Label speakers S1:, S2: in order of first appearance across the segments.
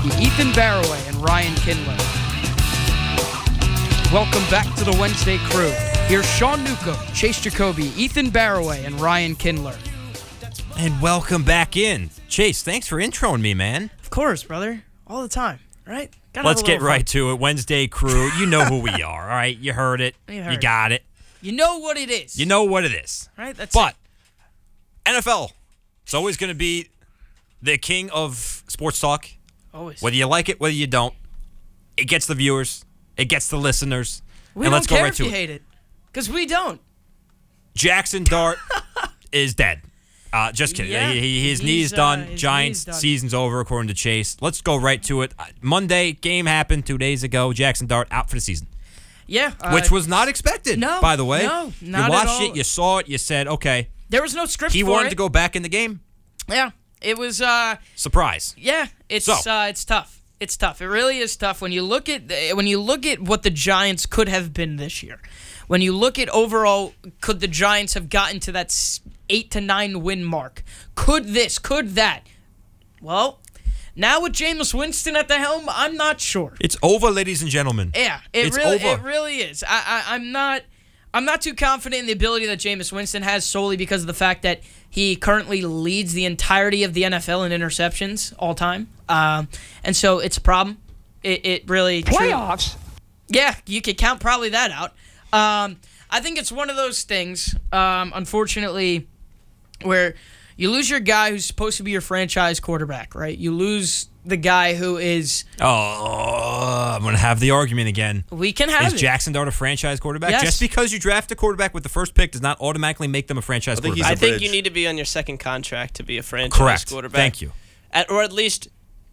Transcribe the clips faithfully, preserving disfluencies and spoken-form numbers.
S1: Ethan Barraway, and Ryan Kindler. Welcome back to the Wednesday crew. Here's Sean Newcomb, Chase Jacoby, Ethan Barraway, and Ryan Kindler.
S2: And welcome back in. Chase, thanks for introing me, man.
S3: Of course, brother. All the time, right? Gotta
S2: Let's
S3: have a
S2: get
S3: little
S2: right
S3: fun.
S2: to it. Wednesday crew, you know who we are, all right? You heard it.
S3: You
S2: You,
S3: heard
S2: got it.
S1: You know what it is.
S2: You know what it is.
S3: Right? That's
S2: But
S3: it.
S2: N F L, it's always going to be the king of sports talk.
S3: Always.
S2: Whether you like it, whether you don't, it gets the viewers, it gets the listeners.
S3: we
S2: and
S3: don't
S2: let's go
S3: care
S2: right
S3: if
S2: to
S3: you
S2: it.
S3: hate it, because we don't.
S2: Jackson Dart is dead. Uh, just kidding.
S3: Yeah,
S2: he, he- his
S3: he's,
S2: knee's
S3: uh,
S2: done.
S3: his
S2: Giants
S3: knee's done.
S2: season's over, according to Chase. Let's go right to it. Uh, Monday game happened two days ago. Jackson Dart out for the season,
S3: Yeah. Uh,
S2: which was not expected.
S3: no,
S2: by the way.
S3: no, not
S2: you
S3: at
S2: watched
S3: all.
S2: it, you saw it, you said, okay.
S3: There was no script
S2: He
S3: for
S2: wanted
S3: it.
S2: to go back in the game.
S3: Yeah. It was, uh,
S2: Surprise.
S3: yeah, it's
S2: So.
S3: uh, it's tough. It's tough. It really is tough when you look at when you look at what the Giants could have been this year. When you look at overall, could the Giants have gotten to that s- eight to nine win mark? Could this? Could that? Well, now with Jameis Winston at the helm, I'm not sure.
S2: It's over, ladies and gentlemen.
S3: Yeah, it
S2: It's
S3: really,
S2: over.
S3: it really is. I, I, I'm not, I'm not too confident in the ability that Jameis Winston has solely because of the fact that he currently leads the entirety of the N F L in interceptions all time, um, and so it's a problem. It, it really
S1: Playoffs.
S3: yeah, you could count probably that out. Um, I think it's one of those things, um, unfortunately, where you lose your guy who's supposed to be your franchise quarterback, right? You lose the guy who is.
S2: Oh, I'm going to have the argument again.
S3: We can have
S2: Is
S3: it.
S2: Jackson Dart a franchise quarterback?
S3: Yes.
S2: Just because you draft a quarterback with the first pick does not automatically make them a franchise
S4: I think he's
S2: quarterback.
S4: a
S5: I think
S4: bridge.
S5: you need to be on your second contract to be a franchise
S2: Correct.
S5: quarterback.
S2: Thank you.
S5: At, or at least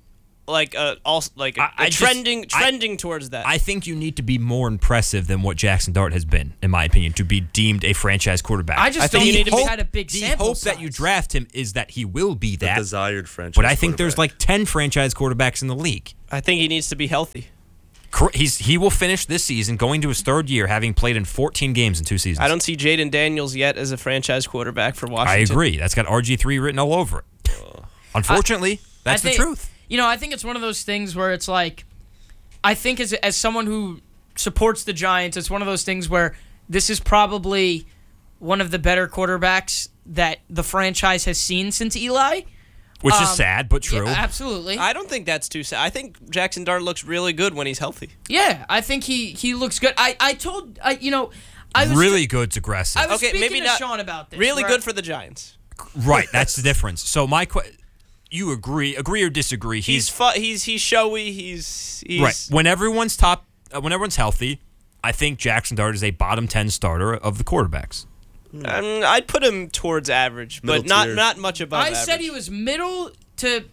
S5: like a also like a,
S2: I- I
S5: a
S2: just-
S5: trending
S2: I-
S5: trending towards that.
S2: I think you need to be more impressive than what Jackson Dart has been, in my opinion, to be deemed a franchise quarterback.
S3: I just
S5: I think
S3: don't
S5: you
S3: think
S5: need to
S3: he's
S5: be-
S3: had a big
S2: the
S3: sample
S2: hope that you
S3: size.
S2: draft him is that he will be
S4: The
S2: that.
S4: desired franchise.
S2: But I think there's
S4: quarterback.
S2: like ten franchise quarterbacks in the league.
S5: I think he needs to be healthy.
S2: Cor- He's he will finish this season going to his third year, having played in fourteen games in two seasons.
S5: I don't see Jaden Daniels yet as a franchise quarterback for
S2: I
S5: Washington.
S2: agree. That's got R G three written all over it. Unfortunately, that's
S3: I think,
S2: the truth.
S3: You know, I think it's one of those things where it's like, I think as as someone who supports the Giants, it's one of those things where this is probably one of the better quarterbacks that the franchise has seen since Eli.
S2: Which is
S3: Um,
S2: sad, but true.
S3: Yeah, absolutely.
S5: I don't think that's too sad. I think Jackson Dart looks really good when he's healthy.
S3: yeah, I think he he looks good. I I told I you know I was
S2: really good's aggressive.
S3: I was
S5: Okay,
S3: speaking
S5: maybe
S3: to
S5: not-
S3: Sean about this.
S5: Really
S3: where-
S5: good for the Giants.
S2: Right, that's the difference. So my que- you agree, agree or disagree?
S5: He's
S2: He's,
S5: fu- he's he's showy. He's he's
S2: right. When everyone's top, uh, when everyone's healthy, I think Jackson Dart is a bottom ten starter of the quarterbacks.
S5: Um, I'd put him towards average, but
S4: Middle
S5: not
S4: tier.
S5: not much above
S3: I
S5: average.
S3: said he was middle to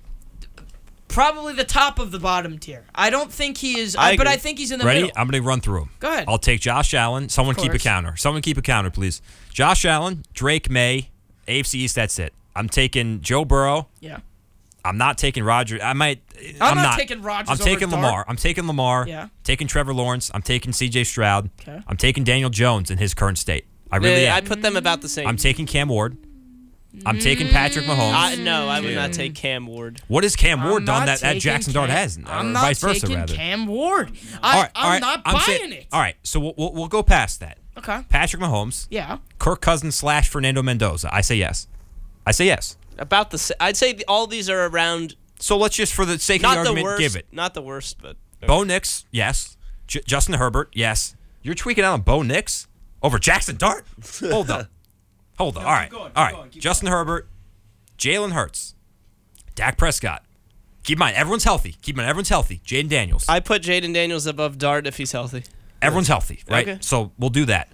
S3: probably the top of the bottom tier. I don't think he is,
S5: I
S3: but I
S5: agree.
S3: think he's in the
S2: Ready?
S3: middle.
S2: I'm going to run through them.
S3: Go ahead.
S2: I'll take Josh Allen. Someone keep a
S3: course.
S2: counter. Someone keep a counter, please. Josh Allen, Drake May, A F C East. That's it. I'm taking Joe Burrow.
S3: Yeah.
S2: I'm not taking Roger. I might.
S3: I'm
S2: I'm,
S3: not
S2: not
S3: taking Rodgers
S2: I'm
S3: over
S2: taking
S3: Dart.
S2: Lamar. I'm taking Lamar.
S3: Yeah.
S2: Taking Trevor Lawrence. I'm taking C J Stroud.
S3: Okay.
S2: I'm taking Daniel Jones in his current state. I really
S5: Yeah,
S2: am.
S5: I put them about the same.
S2: I'm taking Cam Ward. I'm taking Patrick Mahomes.
S5: I, no, I would not take Cam Ward.
S2: What has Cam Ward
S3: I'm
S2: done
S3: not
S2: that, that
S3: taking
S2: Jackson Dart
S3: Cam-
S2: hasn't?
S3: I'm
S2: or
S3: not
S2: vice versa,
S3: taking
S2: rather.
S3: Cam Ward. I,
S2: all right,
S3: I'm
S2: all right.
S3: not
S2: I'm
S3: buying
S2: saying-
S3: it.
S2: All right, so we'll, we'll, we'll go past that.
S3: Okay.
S2: Patrick Mahomes,
S3: Yeah.
S2: Kirk Cousins slash Fernando Mendoza. I say yes. I say yes.
S5: About the, sa- I'd say the, all these are around.
S2: So let's just, for the sake of
S5: Not
S2: the
S5: the
S2: argument,
S5: worst.
S2: give it.
S5: Not the worst, but
S2: Bo Nix, yes. J- Justin Herbert, yes. You're tweaking out on Bo Nix over Jackson Dart? Hold up. Hold up. All right.
S1: going, keep
S2: All right.
S1: going, keep
S2: Justin Herbert, Jalen Hurts, Dak Prescott. Keep in mind, everyone's healthy. Keep in mind, everyone's healthy. Jaden Daniels.
S5: I put Jaden Daniels above Dart if he's healthy.
S2: Everyone's healthy, right?
S5: Okay.
S2: So we'll do that.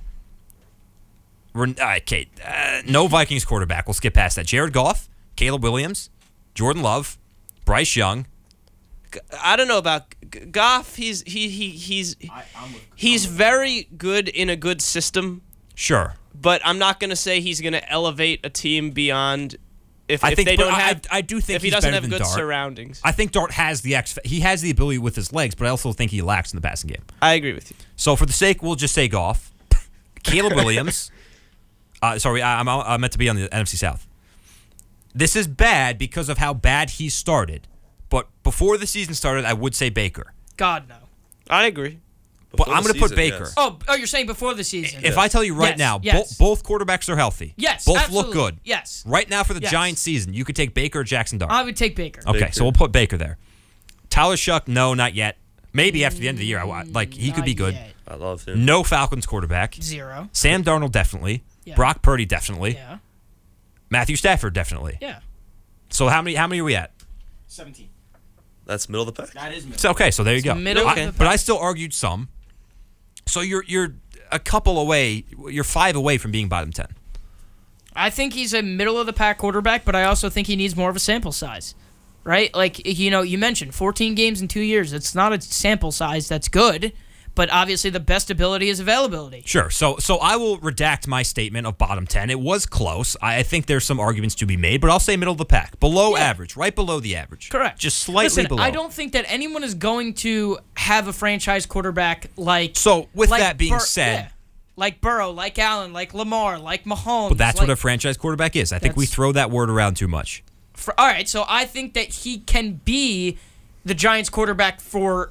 S2: We're, all right, Kate. Uh, no Vikings quarterback. We'll skip past that. Jared Goff, Caleb Williams, Jordan Love, Bryce Young.
S5: I don't know about G- Goff. He's he he he's he's very good in a good system,
S2: Sure.
S5: but I'm not gonna say he's gonna elevate a team beyond if,
S2: I
S5: if
S2: think,
S5: they
S2: but
S5: don't
S2: I,
S5: have
S2: I do think
S5: if he
S2: he's
S5: doesn't
S2: better
S5: have
S2: than
S5: good
S2: Dart.
S5: surroundings.
S2: I think Dart has the X. He has the ability with his legs, but I also think he lacks in the passing game.
S5: I agree with you.
S2: So for the sake, we'll just say Goff, Caleb Williams. Uh, sorry, I, I'm I meant to be on the N F C South. This is bad because of how bad he started, But before the season started, I would say Baker.
S3: God, no.
S5: I agree.
S2: But
S4: Before
S2: I'm
S4: the
S2: going to put
S4: season,
S2: Baker.
S4: yes.
S3: Oh, oh, you're saying before the season.
S2: If I tell you right
S3: Yes,
S2: now,
S3: yes.
S2: bo- both quarterbacks are healthy.
S3: Yes,
S2: Both
S3: absolutely.
S2: look good.
S3: Yes.
S2: Right now for the
S3: Yes.
S2: Giants season, you could take Baker or Jackson Dart.
S3: I would take Baker.
S2: okay,
S4: Baker.
S2: so we'll put Baker there. Tyler Shuck, no, not yet. Maybe after the end of the year, I, wa- like he could be
S3: Not
S2: good.
S3: yet.
S4: I love him.
S2: No Falcons quarterback.
S3: Zero.
S2: Sam Darnold definitely.
S3: Yeah.
S2: Brock Purdy definitely.
S3: Yeah.
S2: Matthew Stafford definitely.
S3: Yeah.
S2: So how many? How many are we at?
S6: seventeen.
S4: That's middle of the pack.
S6: That is middle.
S2: So, okay, so there you go.
S3: middle
S2: I-
S3: of the
S2: but
S3: pack.
S2: I still argued some. So you're you're a couple away. You're five away from being bottom ten.
S3: I think he's a middle of the pack quarterback, but I also think he needs more of a sample size. Right? Like, you know, you mentioned fourteen games in two years. It's not a sample size that's good, but obviously the best ability is availability.
S2: Sure. So so I will redact my statement of bottom ten. It was close. I, I think there's some arguments to be made, but I'll say middle of the pack. Below
S3: Yeah.
S2: average, right below the average.
S3: Correct.
S2: Just slightly
S3: Listen,
S2: below.
S3: I don't think that anyone is going to have a franchise quarterback like.
S2: So with
S3: like
S2: that being
S3: Bur-
S2: said,
S3: yeah. Like Burrow, like Allen, like Lamar, like Mahomes.
S2: but that's
S3: like,
S2: what a franchise quarterback is. I think we
S3: That's-
S2: throw that word around too much.
S3: For, all right, so I think that he can be the Giants quarterback for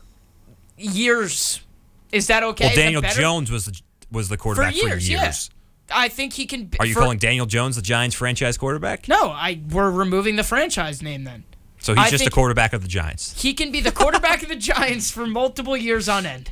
S3: years. Is that okay?
S2: Well,
S3: Is that
S2: Daniel
S3: better?
S2: Jones was the, was the quarterback for years.
S3: years, yeah. I think he can. Be,
S2: Are you
S3: for-
S2: calling Daniel Jones the Giants franchise quarterback?
S3: No, I. We're removing the franchise name then.
S2: So he's
S3: I
S2: just a
S3: think-
S2: quarterback of the Giants.
S3: He can be the quarterback of the Giants for multiple years on end.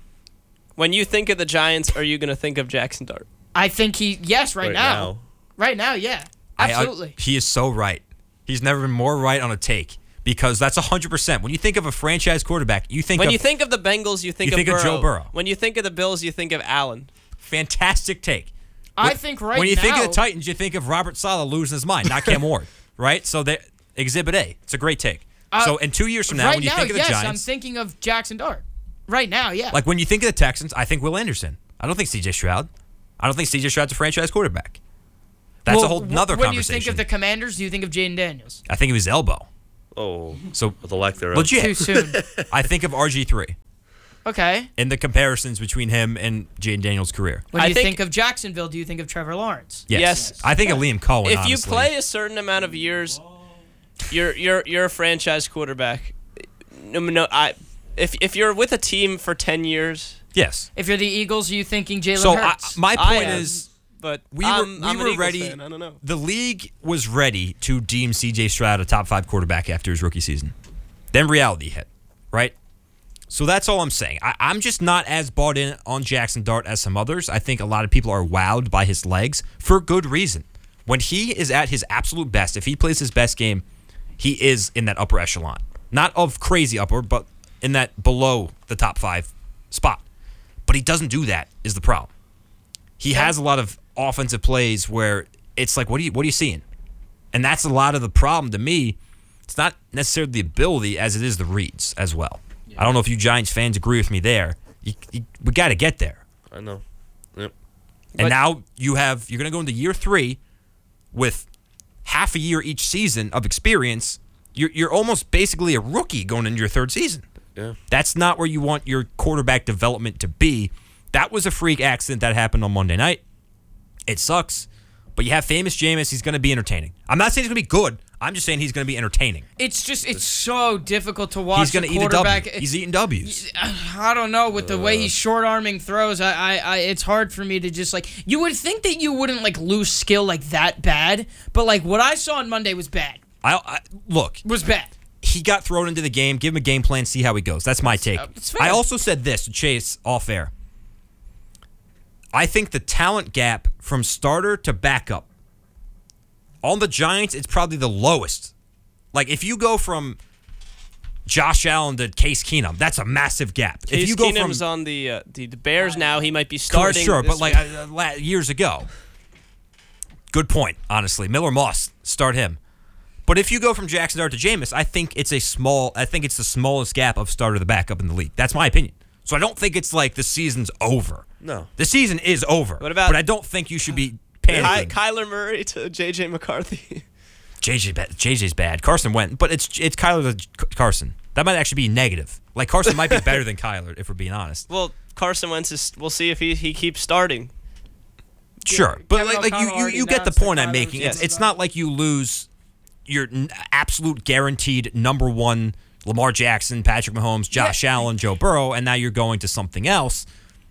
S5: When you think of the Giants, are you going to think of Jackson Dart?
S3: I think he. Yes, right,
S4: Right
S3: now.
S4: now.
S3: Right now, yeah,
S2: I- I-
S3: absolutely.
S2: he is so right. He's never been more right on a take because that's one hundred percent. When you think of a franchise quarterback, you think
S5: When
S2: of
S5: you think of the Bengals, you think,
S2: You
S5: of,
S2: think of
S5: Burrow.
S2: Joe Burrow.
S5: When you think of the Bills, you think of Allen.
S2: fantastic take.
S3: I
S2: When-
S3: think right
S2: When you
S3: now.
S2: think of the Titans, you think of Robert Saleh losing his mind, not Cam Ward, right? So they, Exhibit A. It's a great take.
S3: Uh,
S2: so in two years from now,
S3: right
S2: when you
S3: now,
S2: think of the
S3: yes, I'm
S2: Giants,
S3: thinking of Jackson Dart. Right now, yeah.
S2: like when you think of the Texans, I think Will Anderson. I don't think C J Stroud. I don't think C J Stroud's a franchise quarterback. That's
S3: Well,
S2: a whole
S3: wh-
S2: nother
S3: when
S2: conversation.
S3: you think of the Commanders, do you think of Jaden Daniels?
S2: I think of his elbow.
S4: Oh,
S2: So
S4: with the lack thereof.
S2: legit.
S3: Too soon.
S2: I think of R G three
S3: Okay.
S2: in the comparisons between him and Jaden Daniels' career.
S3: When
S5: I
S3: you
S5: think-
S3: think, of Jacksonville, do you think of Trevor Lawrence?
S2: Yes.
S5: Yes.
S2: I think of Liam Cohen.
S5: if you
S2: honestly.
S5: play a certain amount of years, you're you're you're a franchise quarterback. No, no, I. If if you're with a team for ten years,
S2: yes.
S3: If you're the Eagles, are you thinking Jalen
S2: So I,
S3: Hurts?
S2: my
S5: I
S2: point
S5: am,
S2: is,
S5: but
S2: we were
S5: I'm,
S2: we
S5: I'm an
S2: were
S5: Eagles
S2: ready.
S5: fan, I don't know.
S2: The league was ready to deem C J Stroud a top five quarterback after his rookie season. Then reality hit, right? So that's all I'm saying. I, I'm just not as bought in on Jackson Dart as some others. I think a lot of people are wowed by his legs for good reason. When he is at his absolute best, if he plays his best game, he is in that upper echelon. Not of crazy upper, but in that below the top five spot. But he doesn't do that is the problem. He has a lot of offensive plays where it's like, what are you what are you seeing? And that's a lot of the problem to me. It's not necessarily the ability as it is the reads as well. I don't know if you Giants fans agree with me there. You, you, we got to get there.
S4: I know. Yep.
S2: And
S5: But-
S2: now you have you're going to go into year three with half a year each season of experience. You're you're almost basically a rookie going into your third season.
S4: Yeah.
S2: That's not where you want your quarterback development to be. That was a freak accident that happened on Monday night. It sucks, but you have famous Jameis. He's going to be entertaining. I'm not saying he's going to be good. I'm just saying he's going to be entertaining.
S3: it's just it's so difficult to watch
S2: He's going
S3: a
S2: to eat a
S3: quarterback.
S2: W. He's eating W's.
S3: I don't know with the way he's short arming throws. I, I, I, it's hard for me to just like. You would think that you wouldn't like lose skill like that bad, but like what I saw on Monday was bad.
S2: I, I look.
S3: Was bad.
S2: He got thrown into the game. Give him a game plan. See how he goes. That's my take.
S3: That's fair.
S2: I also said this to Chase off air. I think the talent gap from starter to backup on the Giants, it's probably the lowest. Like if you go from Josh Allen to Case Keenum, that's a massive gap. if
S5: Case
S2: you go
S5: Keenum's
S2: from
S5: on the, uh, the the Bears now, he might be starting.
S2: sure, but
S5: this
S2: like
S5: week.
S2: uh, la- years ago. Good point, honestly. Miller Moss, start him. But if you go from Jackson Dart to Jameis, I think it's a small. I think it's the smallest gap of starter to backup in the league. That's my opinion. So I don't think it's like the season's over.
S4: No.
S2: The season is over.
S5: What about-
S2: But I don't think you should be
S5: Ky-
S2: panicking.
S5: Kyler Murray to J J McCarthy.
S2: J J bad. J J's bad. Carson went, but it's it's Kyler to Carson. That might actually be negative. Like Carson might be better than Kyler if we're being honest.
S5: Well, Carson Wentz is. We'll see if he he keeps starting.
S2: Sure, but
S3: Kevin
S2: like, like you,
S3: O'Connell
S2: you,
S3: already
S2: you get the
S3: announced that
S2: point I'm
S3: Kyler
S2: making.
S3: was
S2: It's
S3: gonna
S2: it's
S3: start.
S2: not like you lose your n- absolute guaranteed number one Lamar Jackson, Patrick Mahomes, Josh
S3: Yeah.
S2: Allen, Joe Burrow, and now you're going to something else.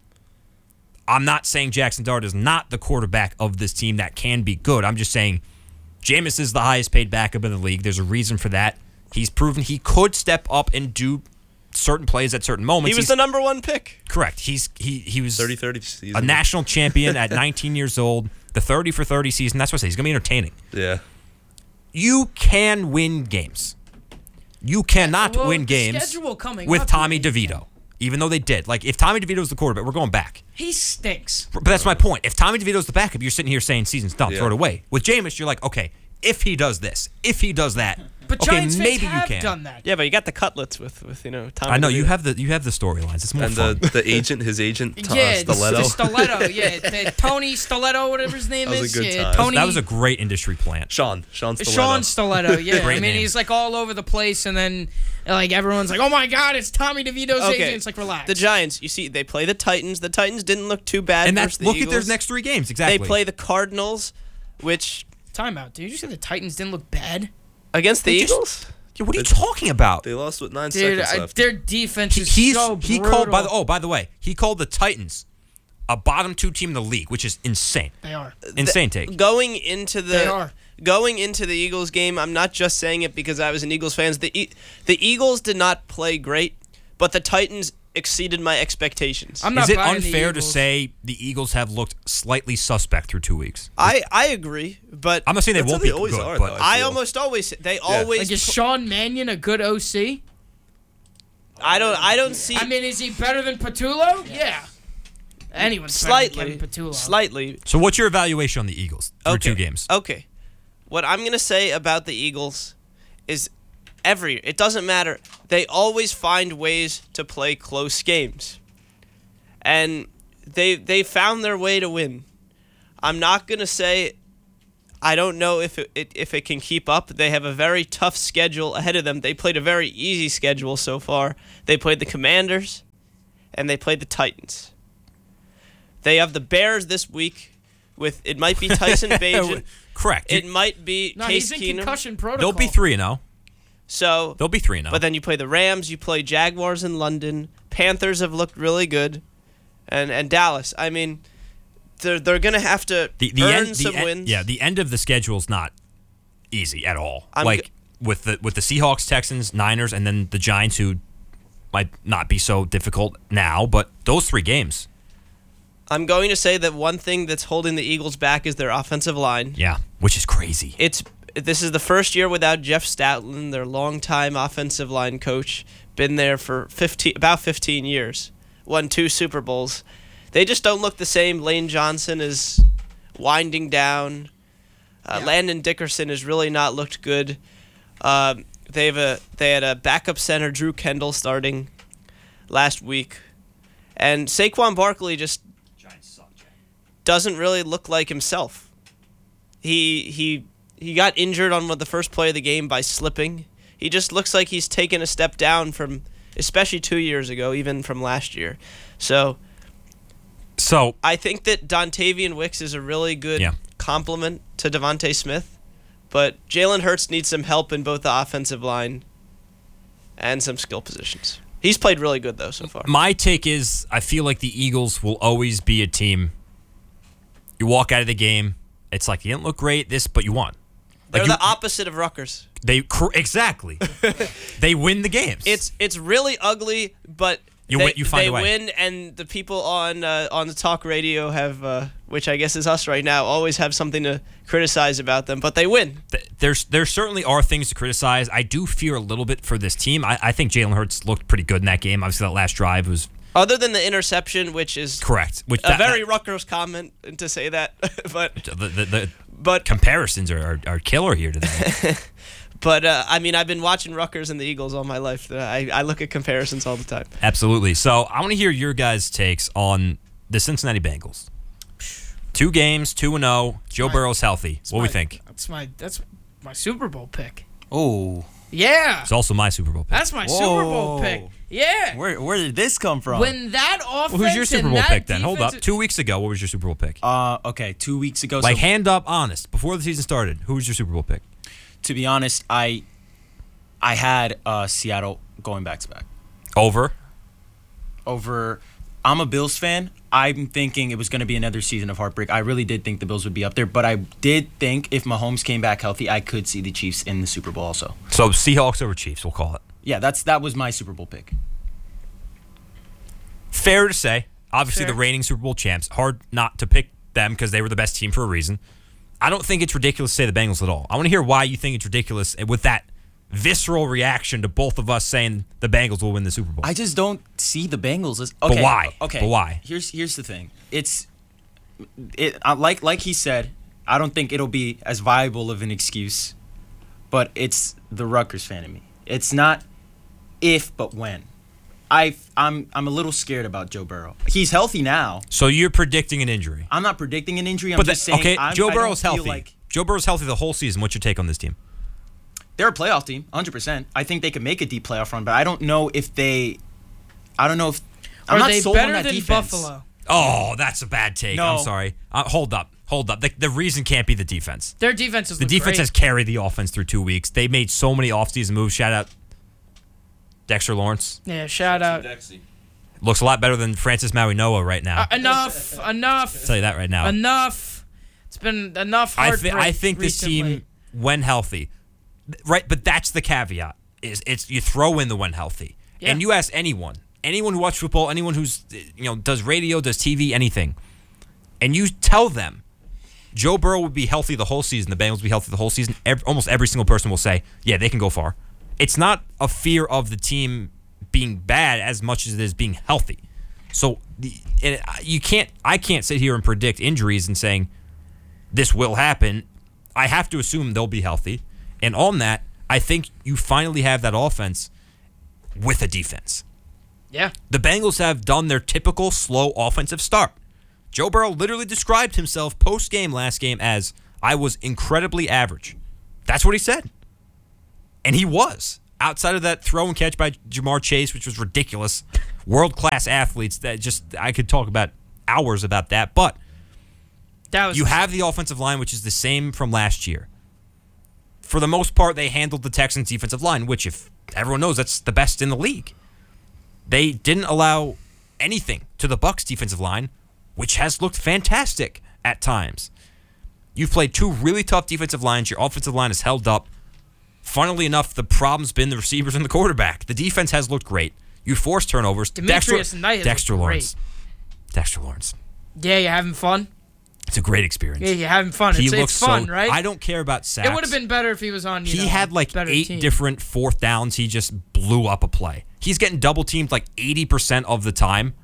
S2: I'm not saying Jackson Dart is not the quarterback of this team that can be good. I'm just saying Jameis is the highest paid backup in the league. There's a reason for that. He's proven he could step up and do certain plays at certain moments.
S5: He was
S2: He's,
S5: the number one pick.
S2: correct. He's he he was
S4: thirty thirty season.
S2: a national champion at nineteen years old. The thirty for thirty season. That's what I say. He's going to be entertaining.
S4: Yeah.
S2: You can win games. You cannot
S3: Well,
S2: win
S3: the
S2: games
S3: schedule coming
S2: with
S3: up,
S2: Tommy
S3: you know,
S2: DeVito. Even though they did. Like, if Tommy DeVito was the quarterback, we're going back.
S3: He stinks.
S2: But that's my point. If Tommy DeVito's the backup, you're sitting here saying season's done.
S4: Yeah.
S2: Throw it away. With Jameis, you're like, okay, if he does this, if he does that,
S3: But
S2: okay,
S3: Giants fans
S2: maybe
S3: have
S2: you can.
S3: done that.
S5: Yeah, but you got the cutlets with, with you know, Tommy
S2: I know
S5: DeVito.
S2: you have the you have the storylines. It's more
S4: And
S2: fun.
S4: the, the agent, his agent, uh,
S3: yeah, the-
S4: Stiletto.
S3: The, Stiletto, yeah. The Tony Stiletto, whatever his name
S4: That was
S3: is.
S4: a good
S3: yeah,
S4: time.
S3: Tony,
S2: that was a great industry plant.
S4: Sean. Sean Stiletto.
S3: Sean Stiletto, yeah.
S2: Great
S3: I mean,
S2: name.
S3: he's like all over the place, and then like everyone's like, "Oh my God, it's Tommy DeVito's
S5: Okay.
S3: agent." It's like, relax.
S5: The Giants, you see, they play the Titans. The Titans didn't look too bad
S2: And
S5: versus
S2: that's
S5: the
S2: look
S5: Eagles.
S2: at their next three games. Exactly.
S5: They play the Cardinals, which
S3: Timeout. Did you say the Titans didn't look bad?
S5: against the
S2: They just-
S5: Eagles.
S2: Yeah, what are you talking about?
S4: They lost with nine
S3: Dude,
S4: seconds
S3: I,
S4: left.
S3: their defense
S2: He,
S3: is
S2: he's
S3: so
S2: he
S3: brutal.
S2: called by the oh by the way he called the Titans a bottom two team in the league, which is insane.
S3: They are.
S2: Insane take.
S5: Going into
S3: They
S5: the
S3: are.
S5: going into the Eagles game, I'm not just saying it because I was an Eagles fan. The e- the Eagles did not play great, but the Titans exceeded my expectations.
S3: I'm not
S2: Is it
S3: buying the
S2: unfair to
S3: Eagles.
S2: say the Eagles have looked slightly suspect through two weeks?
S5: I, I agree, but
S2: I'm not saying they
S4: That's
S2: won't
S4: how
S2: be
S4: they always
S2: good,
S4: are,
S2: but
S4: though.
S5: I
S4: feel.
S5: almost always they always
S3: Like, is Sean Mannion a good O C?
S5: I don't I don't see
S3: I mean, is he better than Patullo? Yeah. Anyone's
S5: slightly
S3: better than Kevin Patullo.
S5: slightly
S2: so what's your evaluation on the Eagles through
S5: okay.
S2: two games?
S5: Okay. What I'm going to say about the Eagles is every it doesn't matter. They always find ways to play close games. And they they found their way to win. I'm not going to say I don't know if it, it if it can keep up. They have a very tough schedule ahead of them. They played a very easy schedule so far. They played the Commanders and they played the Titans. They have the Bears this week with it might be Tyson Bagent.
S2: Correct.
S5: It might be
S3: No,
S5: Case
S3: he's in
S5: Keenum.
S3: concussion protocol.
S2: They'll be three and zero.
S5: So,
S2: They'll be three and zero.
S5: but then you play the Rams, you play Jaguars in London. Panthers have looked really good, and and Dallas. I mean, they're they're gonna have to
S2: the the
S5: earn
S2: end, the
S5: some
S2: en-
S5: wins.
S2: yeah, the end of the schedule's not easy at all.
S5: I'm
S2: like
S5: g-
S2: with the with the Seahawks, Texans, Niners, and then the Giants, who might not be so difficult now, but those three games,
S5: I'm going to say that one thing that's holding the Eagles back is their offensive line.
S2: yeah, which is crazy.
S5: It's this is the first year without Jeff Stoutland, their longtime offensive line coach. Been there for fifteen, about fifteen years. Won two Super Bowls. They just don't look the same. Lane Johnson is winding down. Uh,
S3: Yeah.
S5: Landon Dickerson has really not looked good. Um, they have a they had a backup center, Drew Kendall, starting last week, and Saquon Barkley just doesn't really look like himself. He he he got injured on the first play of the game by slipping. He just looks like he's taken a step down from, especially two years ago, even from last year. So
S2: So
S5: I think that Dontavian Wicks is a really good
S2: Yeah.
S5: complement to Devontae Smith, but Jalen Hurts needs some help in both the offensive line and some skill positions. He's played really good though so far.
S2: my take is, I feel like the Eagles will always be a team. You walk out of the game, it's like you didn't look great, this, but you won.
S5: They're
S2: Like you-
S5: the opposite of Rutgers.
S2: They cor- exactly. They win the games.
S5: It's it's really ugly, but
S2: You
S5: they,
S2: win- you find
S5: they
S2: a way.
S5: win, and the people on uh, on the talk radio have, uh, which I guess is us right now, always have something to criticize about them, but they win.
S2: Th- There's there certainly are things to criticize. I do fear a little bit for this team. I, I think Jalen Hurts looked pretty good in that game. Obviously, that last drive was
S5: Other than the interception, which is
S2: correct. Which
S5: a
S2: that-
S5: very
S2: that-
S5: Rutgers comment to say that, but
S2: the, the, the
S5: but
S2: comparisons are, are, are killer here today.
S5: but uh, I mean, I've been watching Rutgers and the Eagles all my life. I I look at comparisons all the time.
S2: Absolutely. So I want to hear your guys' takes on the Cincinnati Bengals. Two games, two and zero. Joe
S3: my-
S2: Burrow's healthy. What do we
S3: my-
S2: think?
S3: That's my that's my Super Bowl pick.
S6: Oh,
S3: Yeah,
S2: It's also my Super Bowl pick.
S3: that's my Super Bowl
S6: Whoa.
S3: pick. Yeah.
S6: where where did this come from?
S3: When that offense
S2: Well, who's your Super
S3: and
S2: Bowl
S3: that
S2: pick then? Hold up.
S3: defense-
S2: Two weeks ago, what was your Super Bowl pick?
S6: uh, okay, two weeks ago.
S2: Like
S6: so
S2: hand up, honest. Before the season started, who was your Super Bowl pick?
S6: to be honest, I I had uh, Seattle going back to back.
S2: Over?
S6: Over. I'm a Bills fan. I'm thinking it was going to be another season of heartbreak. I really did think the Bills would be up there, but I did think if Mahomes came back healthy, I could see the Chiefs in the Super Bowl also.
S2: So Seahawks over Chiefs, we'll call it.
S6: Yeah, that's that was my Super Bowl pick.
S2: Fair to say. Obviously,
S3: Fair.
S2: the reigning Super Bowl champs. Hard not to pick them because they were the best team for a reason. I don't think it's ridiculous to say the Bengals at all. I want to hear why you think it's ridiculous with that visceral reaction to both of us saying the Bengals will win the Super Bowl.
S6: I just don't see the Bengals as okay.
S2: But why?
S6: Okay.
S2: But why?
S6: Here's here's the thing. It's it uh, like like he said. I don't think it'll be as viable of an excuse, but it's the Rutgers fan in me. It's not if, but when. I I'm I'm a little scared about Joe Burrow. He's healthy now.
S2: So you're predicting an injury.
S6: I'm not predicting an injury. I'm
S2: But
S6: just
S2: the-
S6: saying.
S2: okay,
S6: I'm,
S2: Joe
S6: I don't
S2: Burrow's
S6: feel
S2: healthy.
S6: Like
S2: Joe Burrow's healthy the whole season. What's your take on this team?
S6: they're a playoff team, one hundred percent. I think they could make a deep playoff run, but I don't know if they. I don't know if. I'm
S3: Are
S6: not
S3: they
S6: sold on
S3: better
S6: that
S3: than
S6: defense.
S3: Buffalo?
S2: Oh, that's a bad take.
S6: No.
S2: I'm sorry. Uh, hold up. Hold up. The, the reason can't be the defense.
S3: Their defense is
S2: The defense has carried the offense through two weeks. They made so many offseason moves. Shout out Dexter Lawrence.
S3: Yeah, shout out.
S2: Looks a lot better than Francis Maui Noah right now.
S3: Uh, enough, enough,
S2: I'll tell you that right now.
S3: enough. It's been enough
S2: I,
S3: heartbreak
S2: th- I think this
S3: recently.
S2: team, when healthy, right? But that's the caveat: is it's you throw in the when healthy,
S3: Yeah.
S2: and you ask anyone, anyone who watches football, anyone who's you know does radio, does T V, anything, and you tell them Joe Burrow would be healthy the whole season, the Bengals would be healthy the whole season. Every, almost every single person will say, yeah, they can go far. It's not a fear of the team being bad as much as it is being healthy. So the, and you can't, I can't sit here and predict injuries and saying this will happen. I have to assume they'll be healthy. And on that, I think you finally have that offense with a defense.
S3: Yeah.
S2: The Bengals have done their typical slow offensive start. Joe Burrow literally described himself post-game last game as, I was incredibly average. That's what he said. And he was. Outside of that throw and catch by Jamar Chase, which was ridiculous. World-class athletes that just, I could talk about hours about that. But
S3: That was
S2: you have the offensive line, which is the same from last year. For the most part, they handled the Texans' defensive line, which, if everyone knows, that's the best in the league. They didn't allow anything to the Bucs' defensive line, which has looked fantastic at times. You've played two really tough defensive lines. Your offensive line has held up. Funnily enough, the problem's been the receivers and the quarterback. The defense has looked great. You forced turnovers.
S3: Demetrius
S2: Dexter,
S3: Knight has
S2: Dexter
S3: looked
S2: Lawrence. Dexter Lawrence.
S3: Yeah, you having fun?
S2: It's a great experience.
S3: Yeah, you're having fun.
S2: He
S3: It's,
S2: looks
S3: it's fun,
S2: so,
S3: right?
S2: I don't care about sacks.
S3: It would have been better if he was on. You
S2: He
S3: know,
S2: had
S3: a
S2: like
S3: better
S2: eight
S3: team.
S2: different fourth downs. He just blew up a play. He's getting double teamed like eighty percent of the time.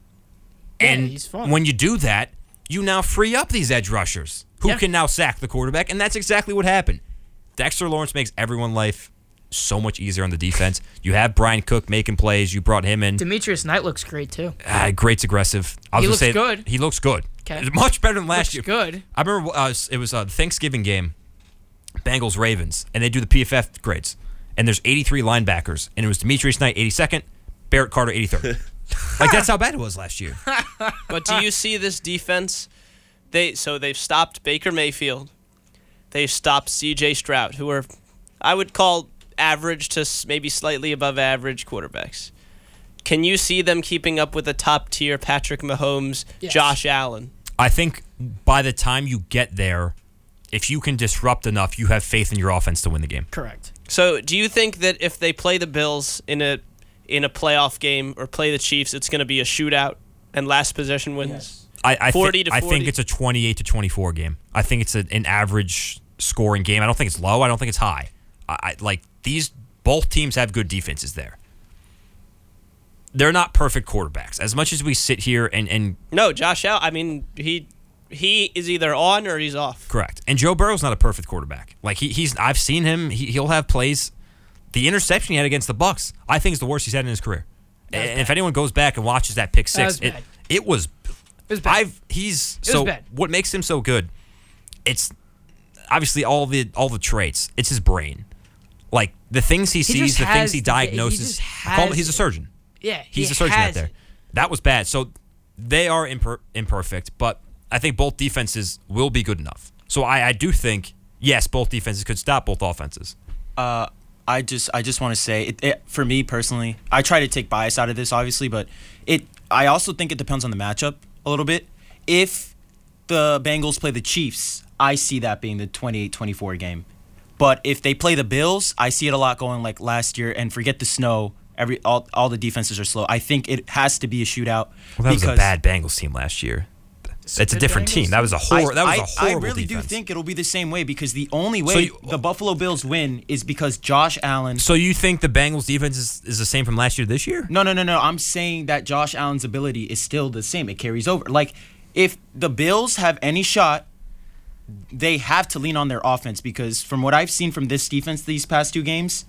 S3: Yeah,
S2: And
S3: he's fun.
S2: when you do that, you now free up these edge rushers who
S3: Yeah.
S2: can now sack the quarterback, and that's exactly what happened. Dexter Lawrence makes everyone's life so much easier on the defense. You have Brian Cook making plays. You brought him in.
S3: Demetrius Knight looks great too.
S2: Uh, great's aggressive. I was
S3: He
S2: gonna
S3: looks
S2: say,
S3: good.
S2: He looks good.
S3: 'Kay.
S2: It's much better than last
S3: Looks
S2: year.
S3: good.
S2: I remember uh, it was a Thanksgiving game, Bengals Ravens, and they do the P F F grades, and there's eighty-three linebackers, and it was Demetrius Knight eighty-second, Barrett Carter eighty-third. Like that's how bad it was last year.
S5: But do you see this defense? They so they've stopped Baker Mayfield. They've stopped C J Stroud, who are, I would call average to s- maybe slightly above average quarterbacks. Can you see them keeping up with a top tier Patrick Mahomes,
S3: Yes.
S5: Josh Allen?
S2: I think by the time you get there, if you can disrupt enough, you have faith in your offense to win the game.
S3: Correct.
S5: So do you think that if they play the Bills in a in a playoff game or play the Chiefs, it's going to be a shootout and last possession wins?
S2: I, I, thi-
S5: forty to
S2: I
S5: forty?
S2: think it's a twenty-eight to twenty-four game. I think it's a, an average scoring game. I don't think it's low. I don't think it's high. I, I like these. Both teams have good defenses there. They're not perfect quarterbacks. As much as we sit here and, and
S5: No, Josh Allen. I mean, he he is either on or he's off.
S2: correct, and Joe Burrow's not a perfect quarterback. Like he, he's, I've seen him. He, he'll have plays. The interception he had against the Bucs, I think, is the worst he's had in his career. And if anyone goes back and watches that pick
S3: That was
S2: six, it,
S3: bad.
S2: it was.
S3: It was bad.
S2: I've he's
S3: was
S2: so
S3: bad.
S2: what makes him so good. It's obviously all the all the traits. It's his brain, like the things he,
S3: He
S2: sees,
S3: just
S2: the
S3: has
S2: things he
S3: the- he
S2: diagnoses.
S3: just
S2: I call him-
S3: has
S2: he's a
S3: it.
S2: surgeon.
S3: Yeah,
S2: He's
S3: he
S2: a surgeon out
S3: has
S2: there.
S3: it.
S2: That was bad. So they are imper- imperfect, but I think both defenses will be good enough. So I, I do think yes, both defenses could stop both offenses.
S6: Uh, I just I just want to say it, it, for me personally, I try to take bias out of this obviously, but it I also think it depends on the matchup a little bit. If the Bengals play the Chiefs, I see that being the twenty-eight twenty-four game. But if they play the Bills, I see it a lot going like last year, and forget the snow. Every all all the defenses are slow. I think it has to be a shootout.
S2: Well, that was a
S6: because
S2: bad Bengals team last year. It's a
S3: good
S2: different
S3: Bengals
S2: team. That was a hor-
S6: I,
S2: That was a
S6: I-
S2: horrible
S6: I really
S2: defense.
S6: do think it'll be the same way because the only way
S2: So you-
S6: the Buffalo Bills win is because Josh Allen.
S2: So you think the Bengals defense is, is the same from last year to this year?
S6: No, no, no, no. I'm saying that Josh Allen's ability is still the same. It carries over. Like, if the Bills have any shot, they have to lean on their offense because from what I've seen from this defense these past two games,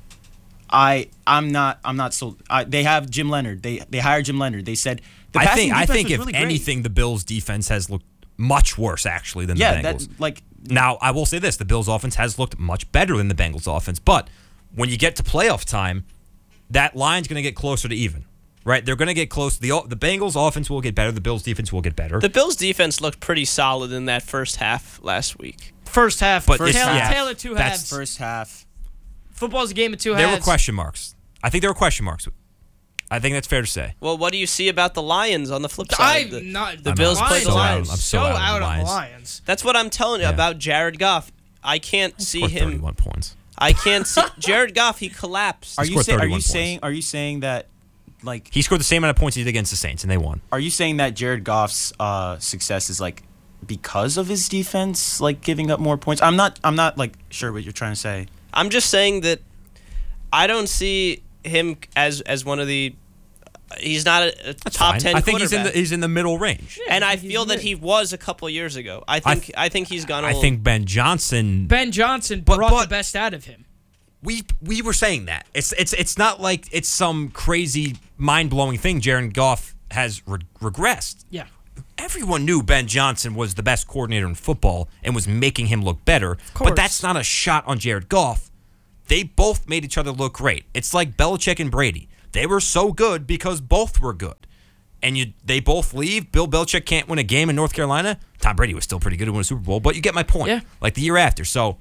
S6: I I'm not I'm not so. I, they have Jim Leonard. They they hired Jim Leonard. They said the
S2: I
S6: passing
S2: think I
S6: defense
S2: think
S6: was
S2: if
S6: really great.
S2: anything, the Bills defense has looked much worse actually than
S6: yeah,
S2: the Bengals.
S6: that like
S2: Now, I will say this, the Bills offense has looked much better than the Bengals offense, but when you get to playoff time, that line's going to get closer to even. Right? They're going to get close. The the Bengals offense will get better, the Bills defense will get better.
S5: The Bills defense looked pretty solid in that first half last week.
S3: First half,
S2: But
S3: first
S2: it's-
S3: Taylor,
S2: yeah,
S3: Taylor two
S2: that's
S3: halves.
S6: first half.
S3: Football's a game of two
S2: there were
S3: halves.
S2: question marks. I think there were question marks. I think that's fair to say.
S5: Well, what do you see about the Lions on the flip side?
S3: I'm
S5: The-
S3: not.
S5: the
S2: I'm
S5: Bills
S2: out.
S5: played
S2: so
S5: the
S2: out.
S5: Lions.
S2: I'm so
S3: so
S2: out on
S3: out
S2: the
S3: on the
S2: Lions.
S3: Lions.
S5: That's what I'm telling you
S2: Yeah.
S5: about Jared Goff. I can't see
S2: Scored
S5: him.
S2: thirty-one points.
S5: I can't see Jared Goff. He collapsed.
S6: Are
S2: He
S6: you
S2: scored
S6: saying? Are
S2: thirty-one
S6: you
S2: points.
S6: saying? Are you saying that? Like,
S2: He scored the same amount of points he did against the Saints, and they won.
S6: are you saying that Jared Goff's uh, success is like because of his defense, like giving up more points? I'm not. I'm not like sure what you're trying to say.
S5: I'm just saying that I don't see him as as one of the. He's not a, a
S2: That's
S5: top
S2: fine.
S5: ten.
S2: I think he's in the
S5: quarterback.
S2: he's in the middle range.
S5: and I
S3: he's
S5: feel that
S3: mid.
S5: he was a couple years ago. I
S2: I
S5: think
S2: th-
S5: I think he's gone. a
S2: I
S5: little-
S2: think Ben Johnson.
S3: Ben Johnson
S2: But-
S3: brought
S2: but-
S3: the best out of him.
S2: we we were saying that it's it's it's not like it's some crazy mind blowing thing. Jared Goff has re- regressed.
S3: Yeah.
S2: Everyone knew Ben Johnson was the best coordinator in football and was making him look better.
S3: course.
S2: But that's not a shot on Jared Goff. They both made each other look great. It's like Belichick and Brady. They were so good because both were good. And you they both leave. Bill Belichick can't win a game in North Carolina. Tom Brady was still pretty good to win a Super Bowl, but you get my point.
S3: Yeah.
S2: Like the year after. So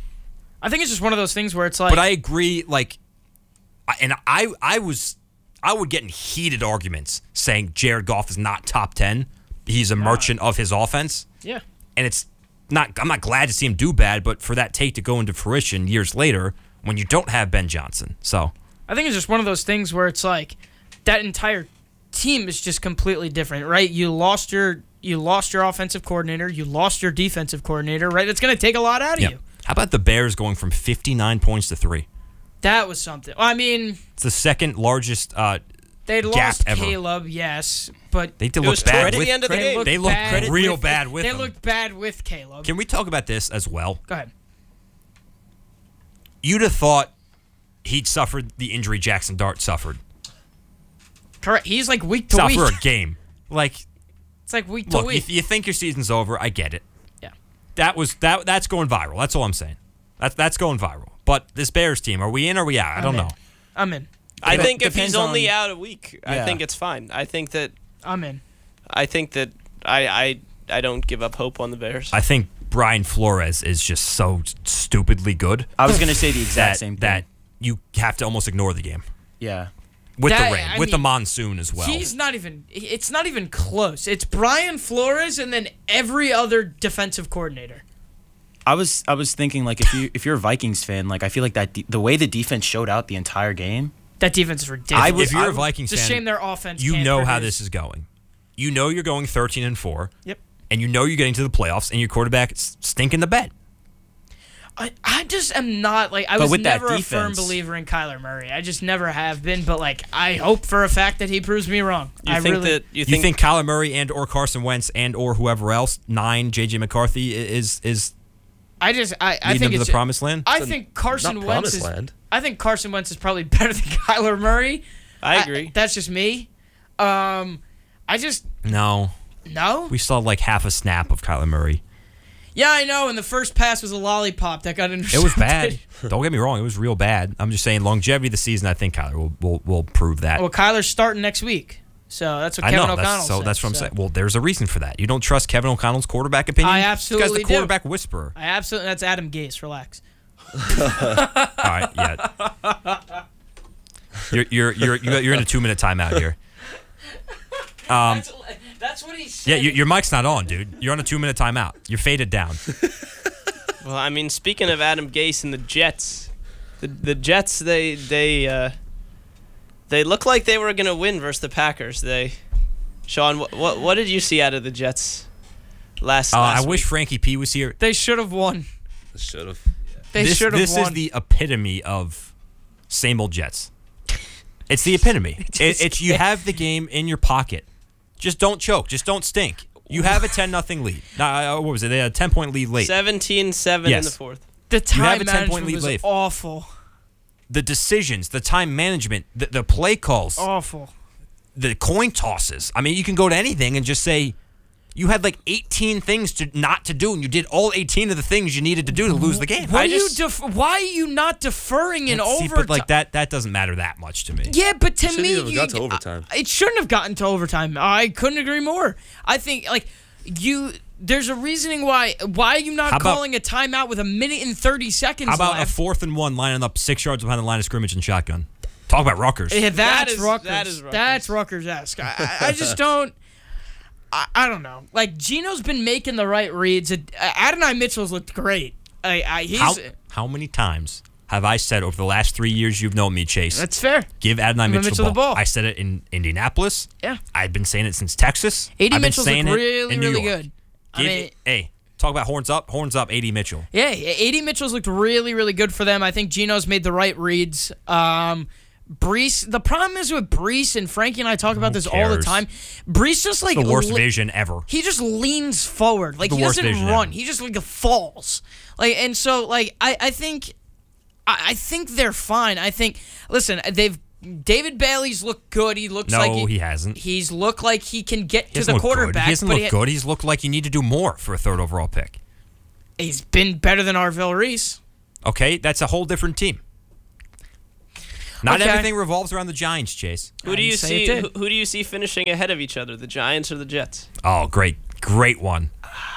S3: I think it's just one of those things where it's like.
S2: But I agree, like, I- and I, I was, I would get in heated arguments saying Jared Goff is not top ten. He's a merchant of his offense,
S3: yeah.
S2: and it's not. I'm not glad to see him do bad, but for that take to go into fruition years later when you don't have Ben Johnson, so
S3: I think it's just one of those things where it's like that entire team is just completely different, right? You lost your you lost your offensive coordinator, you lost your defensive coordinator, right? It's going to take a lot out of
S2: yeah.
S3: you.
S2: How about the Bears going from fifty-nine points to three?
S3: That was something. I mean,
S2: It's the second largest. Uh,
S3: they
S2: Gap
S3: lost
S2: ever.
S3: Caleb, yes, but
S2: they did
S5: It
S2: look
S5: was toward
S2: bad
S5: the
S2: with.
S5: end of the
S3: they
S5: game.
S3: looked
S2: They looked
S3: bad
S2: real
S3: with,
S2: bad with
S3: They
S2: him.
S3: looked bad with Caleb.
S2: Can we talk about this as well?
S3: Go ahead.
S2: You'd have thought he'd suffered the injury Jackson Dart suffered.
S3: Correct. He's like week to
S2: It's not
S3: week.
S2: for a game. Like,
S3: It's like week to
S2: look, you,
S3: week.
S2: you think your season's over. I get it.
S3: Yeah.
S2: That was that. That's going viral. That's all I'm saying. That's that's going viral. But this Bears team, are we in or are we out? I don't
S3: I'm in.
S2: know.
S3: I'm in.
S5: I
S6: Dep-
S5: think if
S6: depends
S5: he's only
S6: on-
S5: out a week, I
S6: Yeah.
S5: think it's fine. I think that
S3: I'm in.
S5: I think that I I I don't give up hope on the Bears.
S2: I think Brian Flores is just so stupidly good
S6: I was gonna say the exact
S2: that
S6: same thing.
S2: that you have to almost ignore the game
S6: yeah.
S2: with
S3: That-
S2: the rain,
S3: I
S2: with the
S3: mean,
S2: monsoon as well.
S3: He's not even. It's not even close. It's Brian Flores and then every other defensive coordinator.
S6: I was I was thinking like if you if you're a Vikings fan, like I feel like that de- the way the defense showed out the entire game.
S3: That defense is ridiculous.
S6: I would-
S2: if you're
S6: I
S2: a
S6: would-
S2: Vikings
S3: it's a
S2: fan,
S3: shame their offense.
S2: you
S3: can't
S2: know how
S3: produce.
S2: this is going. You know you're going thirteen and four.
S3: Yep.
S2: And you know you're getting to the playoffs, and your quarterback is stinking the bed.
S3: I, I just am not like I
S6: But
S3: was
S6: with that
S3: never a firm
S6: defense-
S3: believer in Kyler Murray. I just never have been. But like I hope for a fact that he proves me wrong.
S5: you
S3: I
S5: think
S3: really,
S5: that you
S2: You
S5: think,
S2: think Kyler Murray and or Carson Wentz and or whoever else, nine J J McCarthy is is
S3: I just I, I
S2: leading
S3: think
S2: them to
S3: it's
S2: the promised land?
S3: I think Carson
S4: Not
S3: Wentz
S4: promised
S3: is.
S4: land.
S3: I think Carson Wentz is probably better than Kyler Murray.
S5: I agree.
S3: that's just me. Um, I just
S2: No,
S3: no.
S2: we saw like half a snap of Kyler Murray.
S3: Yeah, I know. And the first pass was a lollipop that got
S2: It
S3: intercepted.
S2: was bad. Don't get me wrong, it was real bad. I'm just saying longevity of the season. I think Kyler will will, will prove that.
S3: Well, Kyler's starting next week. So that's what
S2: I
S3: Kevin
S2: know.
S3: O'Connell
S2: That's, so
S3: said.
S2: that's what I'm
S3: so.
S2: saying. Well, there's a reason for that. You don't trust Kevin O'Connell's quarterback opinion?
S3: I
S2: This
S3: absolutely
S2: guy's the
S3: do.
S2: quarterback whisperer.
S3: I absolutely. That's Adam Gase. Relax.
S2: All right, yeah. You're you're you're you're you're in a two minute timeout here. Um,
S3: that's, that's what he said.
S2: yeah, your, your mic's not on, dude. You're on a two minute timeout. You're faded down.
S5: Well, I mean, speaking of Adam Gase and the Jets, the the Jets they they uh, they look like they were gonna win versus the Packers. They, Sean, what what, what did you see out of the Jets last?
S2: Uh,
S5: last
S2: I wish
S5: week?
S2: Frankie P was here.
S3: They should have won.
S4: Should have.
S3: They
S2: this
S3: should have
S2: this
S3: won.
S2: is the epitome of same old Jets. It's the epitome. it,
S3: just
S2: it's you have the game in your pocket. Just don't choke. Just don't stink. You have a ten nothing lead. Nah, uh, what was it? They had a ten point lead late.
S5: seventeen seven
S2: Yes.
S5: in the fourth.
S3: the
S2: have
S3: time
S2: a ten point
S3: management
S2: lead
S3: was
S2: late.
S3: awful.
S2: The decisions, the time management, the, the play calls,
S3: Awful.
S2: the coin tosses. I mean, you can go to anything and just say you had like eighteen things to not to do, and you did all eighteen of the things you needed to do to lose the game.
S3: What
S2: I
S3: are you
S2: just,
S3: def- why are you not deferring in
S2: see,
S3: overtime?
S2: but like that, that doesn't matter that much to me.
S3: Yeah, but to
S4: Shouldn't
S3: me,
S4: even
S3: you,
S4: got to overtime.
S3: I- it shouldn't have gotten to overtime. I couldn't agree more. I think like you. There's a reasoning why. Why are you not
S2: How about-
S3: calling a timeout with a minute and thirty seconds
S2: How about a
S3: left?
S2: fourth and one lining up six yards behind the line of scrimmage and shotgun? Talk about Rutgers.
S3: Yeah, that's
S5: That is-
S3: Rutgers.
S5: that is Rutgers.
S3: That's Rutgers-esque. I, I, I just don't. I, I don't know. Like Gino's been making the right reads. Uh, Adonai Mitchell's looked great. I, I he's
S2: How, how many times have I said over the last three years you've known me, Chase?
S3: that's fair.
S2: Give Adonai Mitchell,
S3: Mitchell the
S2: the ball.
S3: ball.
S2: I said it in Indianapolis.
S3: Yeah.
S2: I've been saying it since Texas.
S3: A D
S2: I've been
S3: Mitchell's
S2: saying
S3: looked
S2: it
S3: really,
S2: in New
S3: really
S2: York.
S3: good. I
S2: Give
S3: mean,
S2: it- hey, talk about horns up, horns up. A D Mitchell.
S3: yeah, A D Mitchell's looked really, really good for them. I think Gino's made the right reads. Um, Brees. The problem is with Brees, and Frankie and I talk about this all the
S2: cares?
S3: time. Brees just like
S2: The worst
S3: le-
S2: vision ever.
S3: He just leans forward. Like
S2: The
S3: he
S2: worst
S3: doesn't
S2: vision
S3: run.
S2: ever.
S3: He just like falls. Like and so like I, I think I, I think they're fine. I think listen, they've David Bailey's looked good. He looks
S2: No,
S3: like
S2: he hasn't.
S3: He's looked like he can get
S2: He
S3: to
S2: doesn't
S3: the
S2: look
S3: quarterback.
S2: good. He doesn't
S3: but
S2: look
S3: he,
S2: good. He's looked like you need to do more for a third overall pick.
S3: He's been better than Arvell Reese.
S2: Okay, that's a whole different team. Not
S3: Okay.
S2: everything revolves around the Giants, Chase.
S5: Who
S3: I
S5: do you
S3: didn't say it
S5: see?
S3: did.
S5: Who, who do you see finishing ahead of each other? The Giants or the Jets?
S2: Oh, great, great one.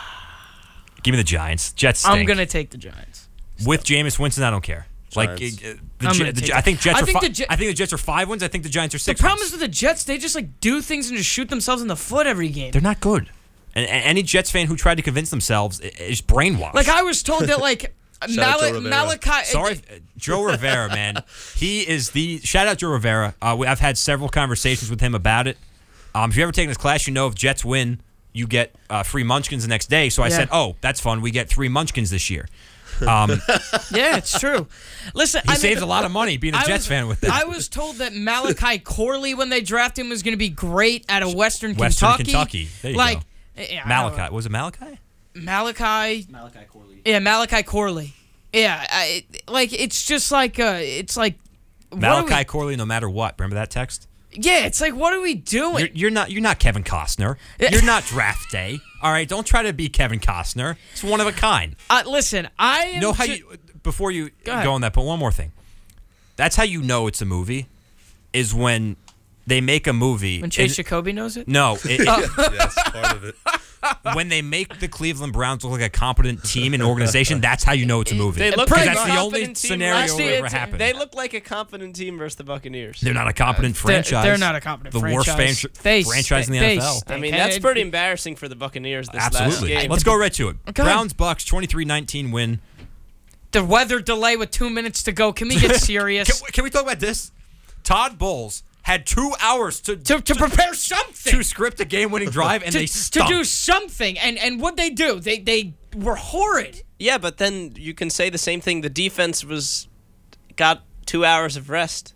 S2: Give me the Giants. Jets stink.
S3: I'm gonna take the Giants.
S2: With Jameis Winston, I don't care. Like uh,
S4: Giants.
S2: the,
S3: I'm
S2: Je-
S3: gonna
S2: the
S3: take
S2: Je- I think
S3: it.
S2: Jets
S3: I
S2: are.
S3: think
S2: Fi-
S3: the Je-
S2: I think the Jets are five wins. I think the Giants are
S3: The
S2: six.
S3: problem
S2: wins.
S3: is with the Jets, they just like do things and just shoot themselves in the foot every game.
S2: They're not good. And, and any Jets fan who tried to convince themselves i- is brainwashed.
S3: Like I was told that like
S4: out Joe
S3: Mala-
S4: Rivera.
S3: Malachi.
S2: Sorry, uh, Joe Rivera, man. He is the shout out Joe Rivera. Uh, we, I've had several conversations with him about it. Um, if you ever taken this class, you know if Jets win, you get uh, free Munchkins the next day. So I
S3: Yeah.
S2: said, "Oh, that's fun. We get three Munchkins this year." Um,
S3: Yeah, it's true. Listen,
S2: he
S3: I
S2: saves
S3: mean,
S2: a lot of money being a
S3: I
S2: Jets
S3: was,
S2: fan with that.
S3: I was told that Malachi Corley, when they drafted him, was going to be great out of Western,
S2: Western
S3: Kentucky.
S2: Kentucky. There you
S3: like,
S2: go.
S3: yeah, I don't
S2: Malachi was it Malachi?
S3: know. Malachi.
S6: Malachi Corley.
S3: Yeah, Malachi Corley. Yeah, I, like it's just like uh, it's like what are
S2: Malachi
S3: we-
S2: Corley, no matter what. Remember that text?
S3: Yeah, it's like what are we doing?
S2: You're, you're not. You're not Kevin Costner. You're not Draft Day. All right, don't try to be Kevin Costner. It's one of a kind.
S3: uh, listen, I am
S2: know how
S3: ju-
S2: you before you
S3: Go ahead.
S2: go on that. But one more thing. That's how you know it's a movie, is when they make a movie.
S3: when Chase
S2: and-
S3: Jacoby knows it.
S2: no, it,
S4: Yes, part of it.
S2: when they make the Cleveland Browns look like a competent team and organization, that's how you know it's a movie.
S5: They look
S2: Because
S5: like
S2: that's
S5: a
S2: the only
S5: competent team
S2: scenario
S5: versus-
S2: where it ever happened.
S5: They look like a competent team versus the Buccaneers.
S2: They're not a competent
S3: They're-
S2: franchise.
S3: They're, not a competent
S2: the
S3: franchise.
S2: worst fan-
S3: They
S2: franchise in the
S3: stink-
S2: N F L.
S3: they
S5: I mean,
S3: stink.
S5: that's
S3: And-
S5: pretty embarrassing for the Buccaneers this last
S2: Absolutely.
S5: game.
S2: Let's go right to it.
S3: Go ahead.
S2: Browns Bucks twenty-three nineteen win.
S3: The weather delay with two minutes to go. Can we get serious?
S2: Can, can we talk about this? Todd Bowles had two hours to
S3: to, to prepare something.
S2: to script a game-winning drive, and
S3: to,
S2: they
S3: to
S2: stunk.
S3: do something. And and what they do, they they were horrid.
S5: Yeah, but then you can say the same thing. The defense was got two hours of rest.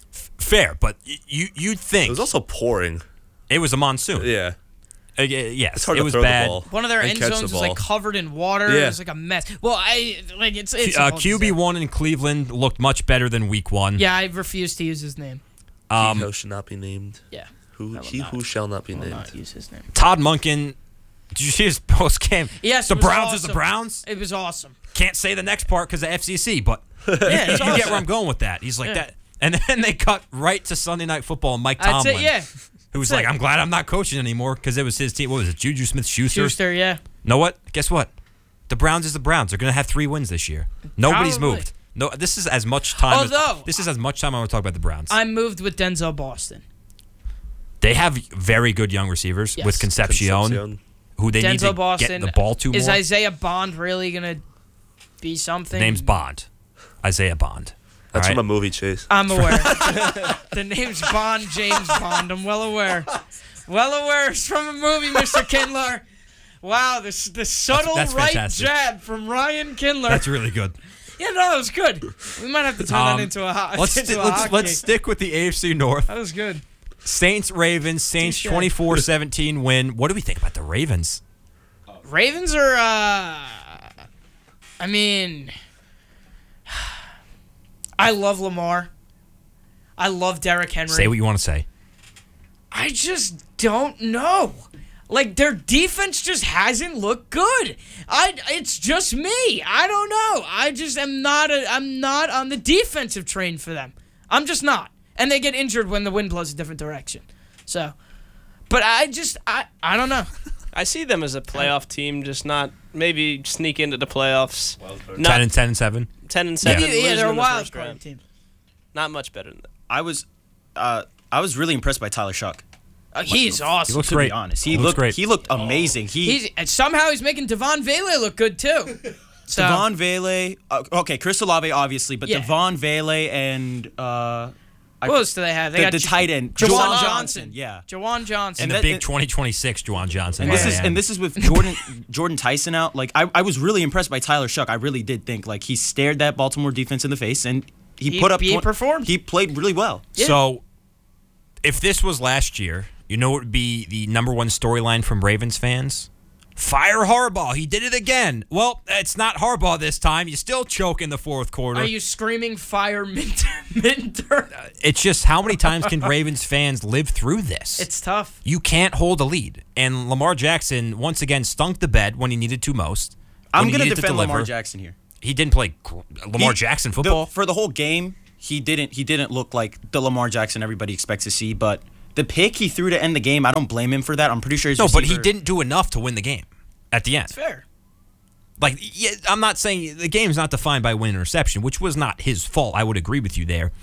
S2: Fair, but y- you you'd think
S4: It was also pouring.
S2: it was a monsoon.
S4: Yeah.
S2: Uh, y- yes,
S4: It's hard
S2: it
S4: to
S2: was
S4: throw
S2: bad.
S4: the ball.
S3: One of their
S4: and
S3: end
S4: catch
S3: zones
S4: the
S3: was
S4: ball.
S3: like covered in water.
S4: Yeah.
S3: It was like a mess. Well, I like it's it's a
S2: Uh,
S3: whole
S2: Q B
S3: disaster.
S2: one in Cleveland looked much better than Week One.
S3: Yeah, I refuse to use his name.
S2: Um,
S4: he who should not be named.
S3: Yeah,
S4: Who
S3: I will
S4: he
S3: not.
S4: who shall not be
S3: I will
S4: named.
S3: not use his name.
S2: Todd Monken. Did you see his post game?
S3: Yes,
S2: the
S3: it was
S2: Browns is
S3: awesome.
S2: the Browns.
S3: It was awesome.
S2: Can't say the next part because of F C C, but
S3: Yeah, it's
S2: you
S3: awesome.
S2: get where I'm going with that. He's like
S3: Yeah.
S2: that, and then they cut right to Sunday Night Football. And Mike
S3: That's
S2: Tomlin.
S3: it. Yeah.
S2: who's
S3: Sick.
S2: like, I'm glad I'm not coaching anymore because it was his team. What was it, Juju Smith-Schuster?
S3: Schuster, yeah.
S2: Know what? Guess what? The Browns is the Browns. They're going to have three wins this year. Nobody's
S3: Probably.
S2: moved. No, this is as much time.
S3: Although-
S2: as, this is as much time I want to talk about the Browns.
S3: I'm moved with Denzel Boston.
S2: They have very good young receivers
S3: Yes.
S2: with Concepcion,
S4: Concepcion.
S2: who they need
S3: Denzel
S2: to
S3: Boston.
S2: get the ball to
S3: Is
S2: more.
S3: Isaiah Bond really going to be something?
S2: Name's Bond. Isaiah Bond.
S4: That's
S2: All
S4: from a
S2: right?
S4: movie, Chase.
S3: I'm aware. The name's Bond, James Bond. I'm well aware. Well aware. It's from a movie, Mister Kindler. Wow, this the subtle
S2: that's
S3: right
S2: fantastic.
S3: jab from Ryan Kindler.
S2: That's really good.
S3: Yeah, no, it was good. We might have to turn
S2: Um,
S3: that into a hot.
S2: let's
S3: into
S2: sti-
S3: a
S2: let's
S3: hockey.
S2: let's stick with the A F C North.
S3: That was good.
S2: Saints Ravens. Saints
S3: Touche.
S2: twenty-four seventeen win. What do we think about the Ravens?
S3: Ravens are. uh I mean, I love Lamar. I love Derrick Henry.
S2: Say what you want to say.
S3: I just don't know. Like their defense just hasn't looked good. I it's just me. I don't know. I just am not a I'm not on the defensive train for them. I'm just not. And they get injured when the wind blows a different direction. So, but I just I I don't know.
S5: I see them as a playoff team, just not maybe sneak into the playoffs.
S2: ten
S5: Not
S2: and ten and seven.
S5: ten and
S3: Yeah,
S5: seven.
S3: yeah,
S5: losing
S3: they're a
S5: in the
S3: wild
S5: first
S3: card
S5: round.
S3: team.
S5: Not much better than that.
S6: I was, uh, I was really impressed by Tyler Shuck.
S3: Uh, he's
S2: He
S3: awesome.
S2: looks
S6: To
S2: great.
S6: be honest, he
S2: Looks
S6: looked
S2: great.
S6: he looked amazing. He
S3: He's and somehow he's making Devon Vele look good too. So,
S6: Devon Vele, uh, okay, Chris Olave obviously, but
S3: Yeah.
S6: Devon Vele and uh, I-
S3: who else do they have? They
S6: the,
S3: got
S6: the
S3: J-
S6: tight end,
S3: Jawan
S6: Jawan
S3: Johnson.
S6: Johnson. Yeah.
S3: Jawan Johnson.
S2: And
S6: And
S2: the
S6: that-
S2: big
S6: and-
S2: twenty twenty-six Juwan Johnson.
S6: And this
S2: by
S6: is
S2: the
S6: and
S2: end.
S6: this is with Jordan Jordan Tyson out. Like I, I was really impressed by Tyler Shuck. I really did think like he stared that Baltimore defense in the face and he,
S3: He-
S6: put up.
S3: he
S6: twen-
S3: performed.
S6: He played really well.
S3: Yeah.
S2: So, if this was last year, you know what would be the number one storyline from Ravens fans? Fire Harbaugh. He did it again. Well, it's not Harbaugh this time. You still choke in the fourth quarter.
S3: Are you screaming fire Minter? Minter?
S2: It's just how many times can Ravens fans live through this?
S3: It's tough.
S2: You can't hold a lead. And Lamar Jackson, once again, stunk the bed when he needed to most.
S6: I'm
S2: When he
S6: gonna
S2: needed to
S6: defend Lamar
S2: deliver.
S6: Jackson here.
S2: He didn't play gr- Lamar
S6: He-
S2: Jackson
S6: the-
S2: football.
S6: for the whole game. He didn't. He didn't look like the Lamar Jackson everybody expects to see. But the pick he threw to end the game, I don't blame him for that. I'm pretty sure his
S2: no, but he
S6: receiver-
S2: didn't do enough to win the game at the end.
S3: Fair.
S2: Like, yeah, I'm not saying the game's not defined by win interception, which was not his fault. I would agree with you there.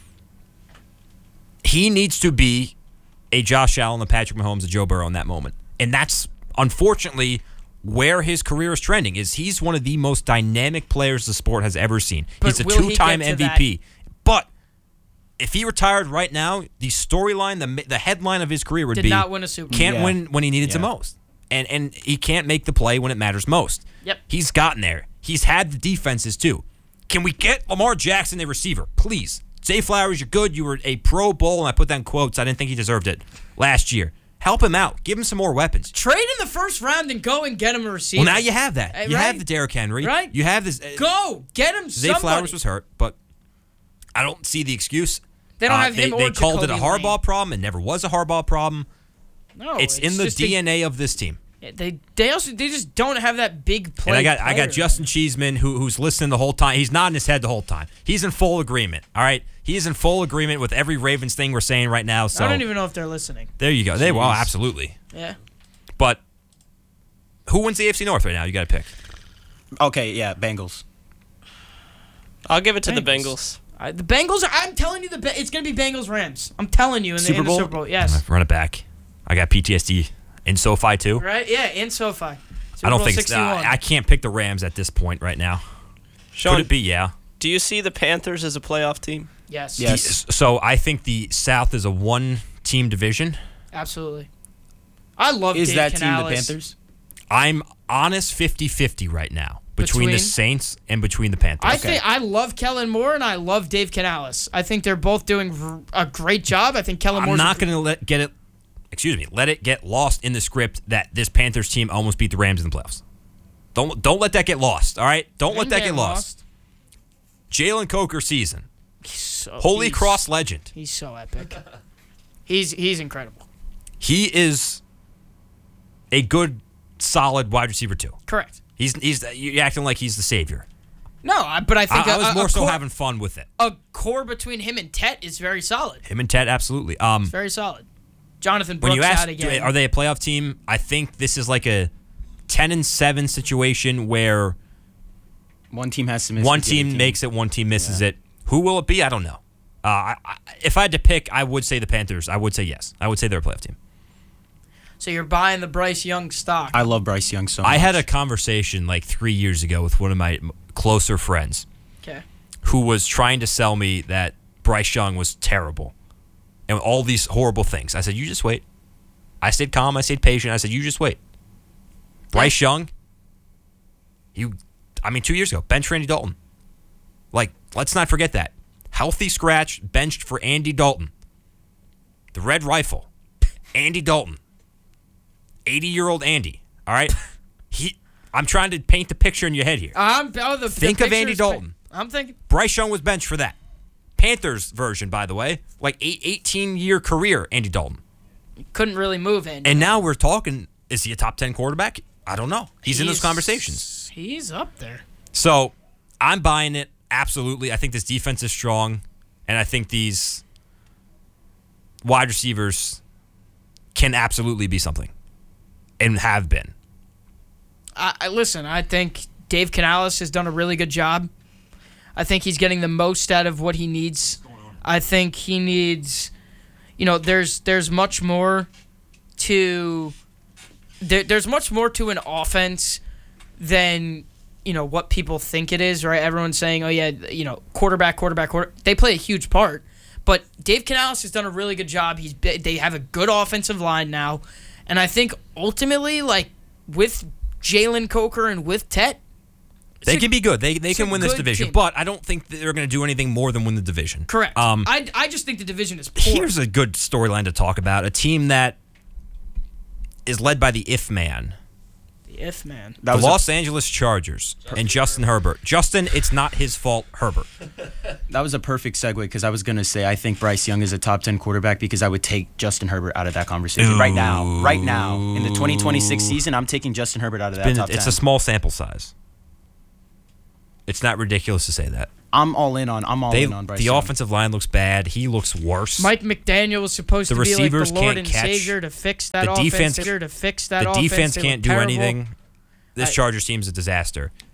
S2: He needs to be a Josh Allen, a Patrick Mahomes, a Joe Burrow in that moment. And that's, unfortunately, where his career is trending, is he's one of the most dynamic players the sport has ever seen.
S3: But
S2: he's a
S3: will he
S2: two-time
S3: get
S2: M
S3: to
S2: V P. But if he retired right now, the storyline, the the headline of his career would
S3: Did
S2: be
S3: not win a Super Bowl.
S2: can't
S6: Yeah.
S2: win when he needed
S6: Yeah.
S2: the most. And and he can't make the play when it matters most.
S3: Yep.
S2: He's gotten there. He's had the defenses too. Can we get Lamar Jackson a receiver, please? Zay Flowers, you're good. You were a Pro Bowl, and I put that in quotes. I didn't think he deserved it last year. Help him out. Give him some more weapons.
S3: Trade in the first round and go and get him a receiver.
S2: Well, now you have that.
S3: Hey,
S2: You
S3: right?
S2: have the Derrick Henry.
S3: Right.
S2: You have this. Uh,
S3: Go get him
S2: Zay
S3: somebody.
S2: Flowers was hurt, but I don't see the excuse.
S3: They don't
S2: Uh,
S3: have him
S2: They,
S3: or
S2: they called it a
S3: Jacoby
S2: Harbaugh
S3: Lane.
S2: problem. It never was a Harbaugh problem.
S3: No,
S2: it's, in the
S3: just
S2: D N A of this team.
S3: They, they they also they just don't have that big play.
S2: And I got I
S3: player.
S2: got Justin Cheeseman who who's listening the whole time. He's nodding his head the whole time. He's in full agreement. All right, he's in full agreement with every Ravens thing we're saying right now. So
S3: I don't even know if they're listening.
S2: there you go. They well,
S6: Jeez.
S2: absolutely.
S3: Yeah.
S2: But who wins the A F C North right now? You got to pick.
S6: Okay, yeah, Bengals.
S5: I'll give it to the
S3: Bengals.
S5: Bengals.
S3: Uh, the Bengals are. I'm telling you, the Ba- it's gonna be Bengals Rams. I'm telling you in the,
S6: Super
S3: in the
S6: Bowl?
S3: Super Bowl. Yes.
S2: Run it back. I got P T S D in SoFi too.
S3: Right? Yeah, in SoFi. Super
S2: I don't
S3: Bowl
S2: think it's, uh,
S3: sixty-one.
S2: I can't pick the Rams at this point right now.
S5: Sean,
S2: Could it be? Yeah.
S5: do you see the Panthers as a playoff team?
S3: yes.
S6: Yes.
S2: So I think the South is a one-team division.
S3: Absolutely. I love
S6: Is
S3: Dave
S6: that
S3: Canales.
S6: team the Panthers?
S2: I'm honest fifty-fifty right now between, the
S3: Between?
S2: Saints and between the Panthers.
S3: I think I love Kellen Moore and I love Dave Canales. I think they're both doing r- a great job. I think Kellen
S2: I'm
S3: Moore's
S2: not going to let get it. Excuse me. Let it get lost in the script that this Panthers team almost beat the Rams in the playoffs. Don't don't let that get lost. All right. Don't let that get lost. Jalen Coker season.
S3: So,
S2: Holy
S3: he's-
S2: Cross legend.
S3: He's so epic. he's he's incredible.
S2: He is a good, solid wide receiver too.
S3: Correct.
S2: He's he's you're acting like he's the savior.
S3: No, I, but I
S2: I,
S3: think
S2: I
S3: a-
S2: was
S3: a-
S2: more
S3: a
S2: so
S3: core,
S2: having fun with it.
S3: a core between him and Tet is very solid.
S2: Him and Ted, absolutely. Um,
S3: Very solid. Jonathan
S2: when
S3: Brooks
S2: you ask,
S3: out again.
S2: are they a playoff team? I think this is like a ten and seven situation where
S6: One team has to miss.
S2: one
S6: the other
S2: team makes it, one team misses
S6: Yeah.
S2: it. Who will it be? I don't know. Uh, I, I, if I had to pick, I would say the Panthers. I would say yes. I would say they're a playoff team.
S3: So you're buying the Bryce Young stock.
S6: I love Bryce Young so much.
S2: I had a conversation like three years ago with one of my m- closer friends
S3: Okay.
S2: who was trying to sell me that Bryce Young was terrible and all these horrible things. I said, you just wait. I stayed calm. I stayed patient. I said, you just wait. Bryce Young, you, I mean, two years ago, bench Randy Dalton. Like, let's not forget that. Healthy scratch, benched for Andy Dalton. The Red Rifle. Andy Dalton. eighty-year-old Andy. All right? he. I'm trying to paint the picture in your head here.
S3: I'm, oh, the,
S2: Think
S3: the
S2: of Andy
S3: picture's-
S2: Dalton.
S3: I'm thinking.
S2: Bryce Young was benched for that. Panthers version, by the way. Like eight, eighteen-year career, Andy Dalton.
S3: Couldn't really move Andy.
S2: And now we're talking, is he a top ten quarterback? I don't know. He's, in those
S3: He's-
S2: conversations.
S3: He's up there.
S2: So I'm buying it. Absolutely. I think this defense is strong. And I think these wide receivers can absolutely be something. And have been.
S3: I, I listen. I think Dave Canales has done a really good job. I think he's getting the most out of what he needs. I think he needs, you know, there's there's much more to there, there's much more to an offense than, you know, what people think it is, right? Everyone's saying, oh yeah, you know, quarterback, quarterback, quarter. They play a huge part, but Dave Canales has done a really good job. He's they have a good offensive line now, and I think ultimately, like with Jalen Coker and with Tet,
S2: They
S3: a-
S2: can be good. They they
S3: it's
S2: can
S3: a
S2: win this
S3: good
S2: division.
S3: team.
S2: But I don't think that they're going to do anything more than win the division.
S3: correct.
S2: Um,
S3: I I just think the division is poor.
S2: Here's a good storyline to talk about. A team that is led by the if man.
S3: the if man.
S6: That
S2: the
S6: was a-
S2: Los Angeles Chargers and Justin Herbert. Justin, it's not his fault, Herbert.
S6: That was a perfect segue because I was going to say I think Bryce Young is a top ten quarterback because I would take Justin Herbert out of that conversation right now. Right now. In the twenty twenty-six season, I'm taking Justin Herbert out of that
S2: Been-
S6: top
S2: it's
S6: ten.
S2: a small sample size. It's not ridiculous to say that.
S6: I'm all in on I'm all
S2: They,
S6: in on Bryce
S2: the
S6: Young.
S2: offensive line looks bad. He looks worse.
S3: Mike McDaniel was supposed
S2: The
S3: to be like
S2: receivers
S3: the Lord
S2: can't
S3: and
S2: catch.
S3: Savior to fix that
S2: The
S3: offense.
S2: defense-
S3: to fix that
S2: the
S3: offense.
S2: defense
S3: They
S2: can't
S3: look
S2: do
S3: terrible.
S2: anything. This
S3: I-
S2: Chargers team's a disaster.